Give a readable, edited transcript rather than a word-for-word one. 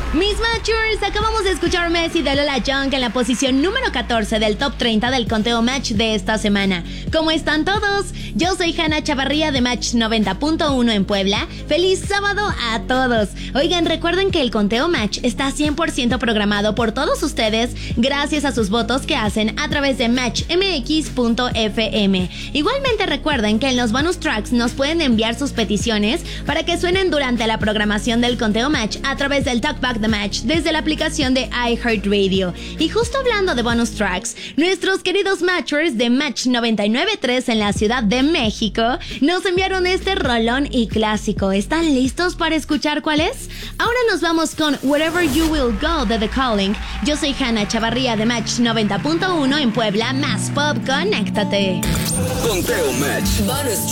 Mis Matchers, acabamos de escuchar Messi de Lola Young en la posición número 14 del top 30 del conteo Match de esta semana. ¿Cómo están todos? Yo soy Hanna Chavarría de Match 90.1 en Puebla. ¡Feliz sábado a todos! Oigan, recuerden que el conteo Match está 100% programado por todos ustedes gracias a sus votos que hacen a través de matchmx.fm. Igualmente recuerden que en los bonus tracks nos pueden enviar sus peticiones para que suenen durante la programación del conteo Match a través del Talkback The Match desde la aplicación de iHeartRadio. Y justo hablando de bonus tracks, nuestros queridos Matchers de Match 99.3 en la Ciudad de México nos enviaron este rolón y clásico. ¿Están listos para escuchar cuál es? Ahora nos vamos con Wherever You Will Go de The Calling. Yo soy Hanna Chavarría de Match 90.1 en Puebla. Más pop, conéctate. Conteo Match. Bonus